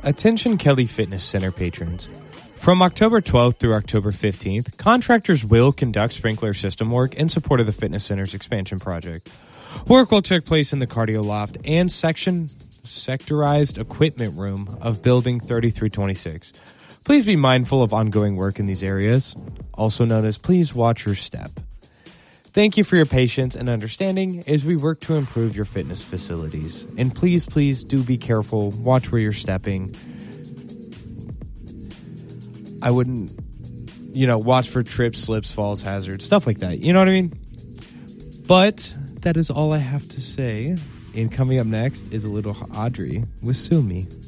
Attention Kelly Fitness Center patrons. From October 12th through October 15th, contractors will conduct sprinkler system work in support of the fitness center's expansion project. Work will take place in the cardio loft and sectorized equipment room of building 3326. Please be mindful of ongoing work in these areas, also known as please watch your step. Thank you for your patience and understanding as we work to improve your fitness facilities. And please do be careful. Watch where you're stepping. I wouldn't, watch for trips, slips, falls, hazards, stuff like that. You know what I mean? But that is all I have to say. And coming up next is a little Audrey with Sue Me.